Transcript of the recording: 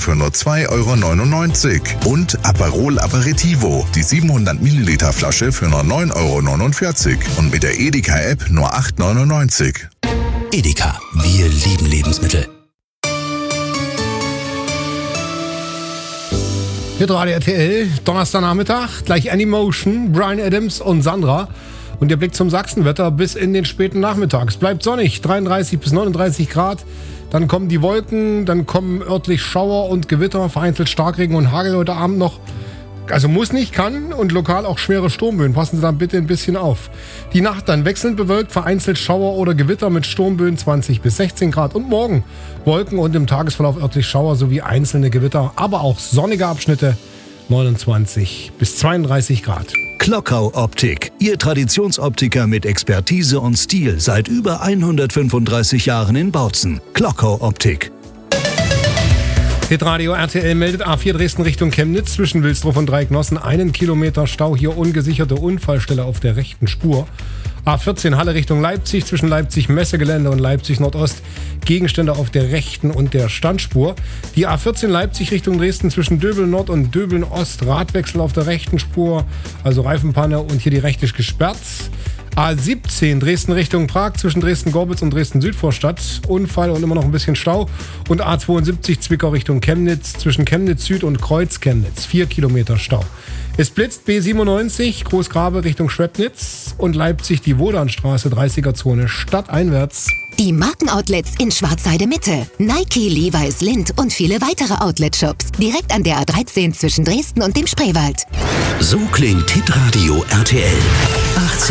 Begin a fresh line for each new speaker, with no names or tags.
für nur 2,99 € und Aperol Aperitivo, die 700 Milliliter Flasche für nur 9,49 € und mit der Edeka-App nur 8,99 €.
Edeka, wir lieben Lebensmittel.
Hitradio RTL, Donnerstagnachmittag, gleich Anymotion, Bryan Adams und Sandra. Und der Blick zum Sachsenwetter bis in den späten Nachmittag. Es bleibt sonnig, 33 bis 39 Grad. Dann kommen die Wolken, dann kommen örtlich Schauer und Gewitter, vereinzelt Starkregen und Hagel heute Abend noch. Also muss nicht, kann und lokal auch schwere Sturmböen. Passen Sie dann bitte ein bisschen auf. Die Nacht dann wechselnd bewölkt, vereinzelt Schauer oder Gewitter mit Sturmböen 20 bis 16 Grad. Und morgen Wolken und im Tagesverlauf örtlich Schauer sowie einzelne Gewitter, aber auch sonnige Abschnitte 29 bis 32 Grad.
Klockau Optik, Ihr Traditionsoptiker mit Expertise und Stil seit über 135 Jahren in Bautzen. Klockau Optik.
Hitradio RTL meldet A4 Dresden Richtung Chemnitz zwischen Wilsdruff und Dreiecknossen 1 Kilometer Stau, hier ungesicherte Unfallstelle auf der rechten Spur. A14 Halle Richtung Leipzig zwischen Leipzig Messegelände und Leipzig Nordost Gegenstände auf der rechten und der Standspur. Die A14 Leipzig Richtung Dresden zwischen Döbeln Nord und Döbeln Ost Radwechsel auf der rechten Spur, also Reifenpanne und hier die rechte ist gesperrt. A17 Dresden Richtung Prag zwischen Dresden-Gorbitz und Dresden-Südvorstadt. Unfall und immer noch ein bisschen Stau. Und A72 Zwickau Richtung Chemnitz zwischen Chemnitz Süd und Kreuz Chemnitz. 4 Kilometer Stau. Es blitzt B97 Großgrabe Richtung Schwebnitz und Leipzig die Wodanstraße 30er-Zone stadteinwärts.
Die Markenoutlets in Schwarzheide Mitte. Nike, Levi's, Lindt und viele weitere Outlet-Shops. Direkt an der A13 zwischen Dresden und dem Spreewald.
So klingt Hitradio RTL.